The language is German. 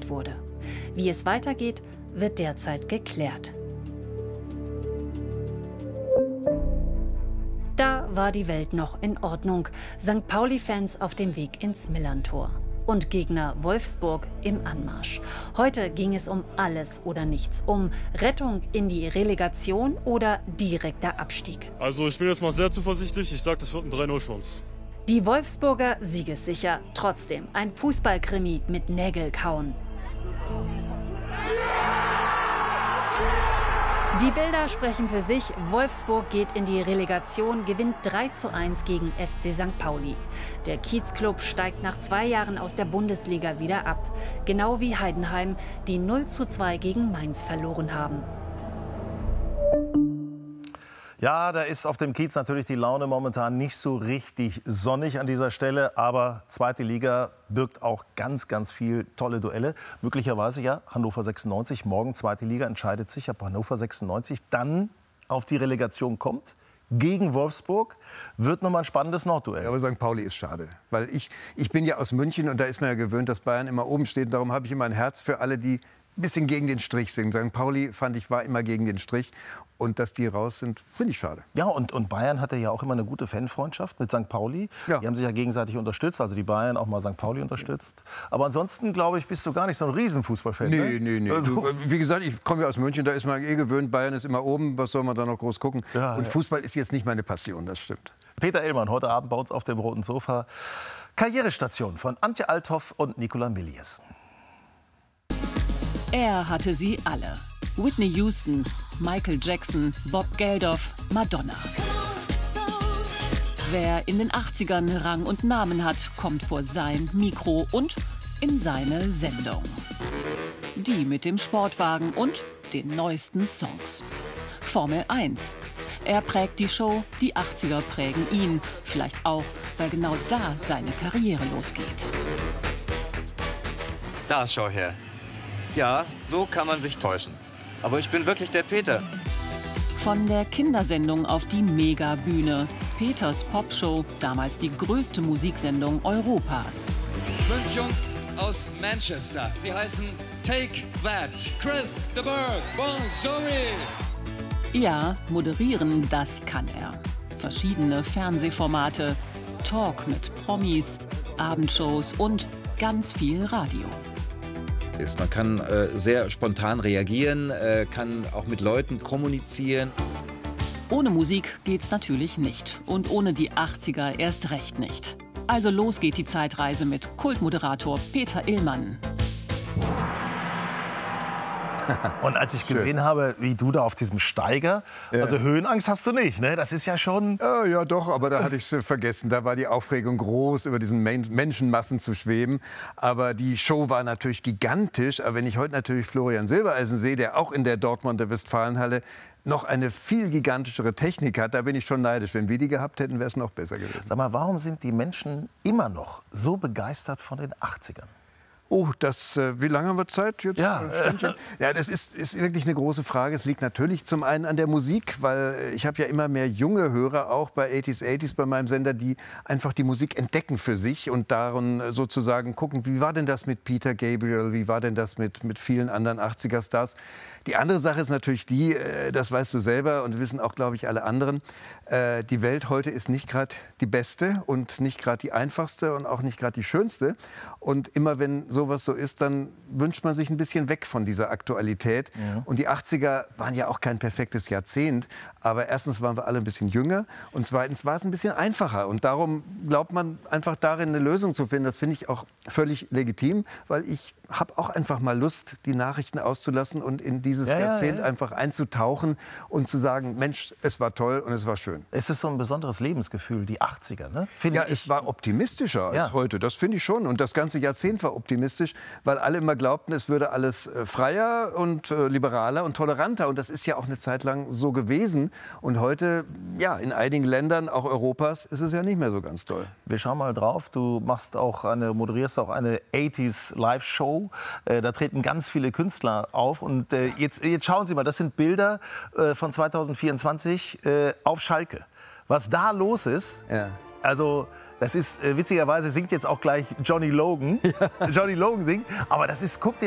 verabschiedet wurde. Wie es weitergeht, wird derzeit geklärt. Da war die Welt noch in Ordnung. St. Pauli-Fans auf dem Weg ins Millerntor. Und Gegner Wolfsburg im Anmarsch. Heute ging es um alles oder nichts. Um Rettung in die Relegation oder direkter Abstieg. Also ich bin jetzt mal sehr zuversichtlich. Ich sage, das wird ein 3-0 für uns. Die Wolfsburger siegessicher. Trotzdem ein Fußballkrimi mit Nägelkauen. Die Bilder sprechen für sich. Wolfsburg geht in die Relegation, gewinnt 3:1 gegen FC St. Pauli. Der Kiezclub steigt nach 2 Jahren aus der Bundesliga wieder ab. Genau wie Heidenheim, die 0:2 gegen Mainz verloren haben. Ja, da ist auf dem Kiez natürlich die Laune momentan nicht so richtig sonnig an dieser Stelle. Aber zweite Liga birgt auch ganz, ganz viel tolle Duelle. Möglicherweise ja Hannover 96. Morgen zweite Liga entscheidet sich, ob Hannover 96 dann auf die Relegation kommt. Gegen Wolfsburg wird nochmal ein spannendes Nordduell. Aber St. Pauli ist schade. Weil ich bin ja aus München und da ist man ja gewöhnt, dass Bayern immer oben steht. Darum habe ich immer ein Herz für alle, die ein bisschen gegen den Strich sind. St. Pauli, fand ich, war immer gegen den Strich. Und dass die raus sind, finde ich schade. Ja, und Bayern hatte ja auch immer eine gute Fanfreundschaft mit St. Pauli. Ja. Die haben sich ja gegenseitig unterstützt, also die Bayern auch mal St. Pauli unterstützt. Aber ansonsten, glaube ich, bist du gar nicht so ein Riesenfußballfan. Nee. Also, wie gesagt, ich komme ja aus München, da ist man eh gewöhnt, Bayern ist immer oben, was soll man da noch groß gucken? Ja, und Fußball ist jetzt nicht meine Passion, das stimmt. Peter Illmann, heute Abend bei uns auf dem roten Sofa. Karrierestation von Antje Althoff und Nicola Millies. Er hatte sie alle. Whitney Houston, Michael Jackson, Bob Geldof, Madonna. Wer in den 80ern Rang und Namen hat, kommt vor sein Mikro und in seine Sendung. Die mit dem Sportwagen und den neuesten Songs. Formel 1. Er prägt die Show, die 80er prägen ihn. Vielleicht auch, weil genau da seine Karriere losgeht. Da, schau her. Ja, so kann man sich täuschen. Aber ich bin wirklich der Peter. Von der Kindersendung auf die Megabühne. Peters Popshow, damals die größte Musiksendung Europas. 5 Jungs aus Manchester. Die heißen Take That. Chris de Burgh, Bon Jovi. Ja, moderieren, das kann er. Verschiedene Fernsehformate, Talk mit Promis, Abendshows und ganz viel Radio. Man kann sehr spontan reagieren, kann auch mit Leuten kommunizieren. Ohne Musik geht's natürlich nicht. Und ohne die 80er erst recht nicht. Also los geht die Zeitreise mit Kultmoderator Peter Illmann. Und als ich gesehen habe, wie du da auf diesem Steiger, also Höhenangst hast du nicht, ne? Das ist ja schon... Ja, doch, aber da hatte ich es vergessen. Da war die Aufregung groß, über diesen Menschenmassen zu schweben. Aber die Show war natürlich gigantisch. Aber wenn ich heute natürlich Florian Silbereisen sehe, der auch in der Dortmunder Westfalenhalle noch eine viel gigantischere Technik hat, da bin ich schon neidisch. Wenn wir die gehabt hätten, wäre es noch besser gewesen. Sag mal, warum sind die Menschen immer noch so begeistert von den 80ern? Oh, wie lange haben wir Zeit jetzt? Ja, das ist wirklich eine große Frage. Es liegt natürlich zum einen an der Musik, weil ich habe ja immer mehr junge Hörer, auch bei 80s bei meinem Sender, die einfach die Musik entdecken für sich und darin sozusagen gucken, wie war denn das mit Peter Gabriel, wie war denn das mit vielen anderen 80er-Stars. Die andere Sache ist natürlich die, das weißt du selber und wissen auch, glaube ich, alle anderen, die Welt heute ist nicht gerade die beste und nicht gerade die einfachste und auch nicht gerade die schönste. Und immer wenn sowas so ist, dann wünscht man sich ein bisschen weg von dieser Aktualität. Ja. Und die 80er waren ja auch kein perfektes Jahrzehnt. Aber erstens waren wir alle ein bisschen jünger und zweitens war es ein bisschen einfacher. Und darum glaubt man einfach darin eine Lösung zu finden. Das finde ich auch völlig legitim, weil ich habe auch einfach mal Lust, die Nachrichten auszulassen und in dieses Jahrzehnt einfach einzutauchen und zu sagen, Mensch, es war toll und es war schön. Es ist so ein besonderes Lebensgefühl, die 80er, ne? Es war optimistischer als heute, das finde ich schon. Und das ganze Jahrzehnt war optimistisch, weil alle immer glaubten, es würde alles freier und liberaler und toleranter. Und das ist ja auch eine Zeit lang so gewesen. Und heute, ja, in einigen Ländern, auch Europas, ist es ja nicht mehr so ganz toll. Wir schauen mal drauf. Du moderierst auch eine 80s Live-Show. Da treten ganz viele Künstler auf. Und jetzt schauen Sie mal, das sind Bilder von 2024 auf Schalke. Was da los ist, also das ist, witzigerweise singt jetzt auch gleich Johnny Logan. Ja. Johnny Logan singt, aber das ist, guck dir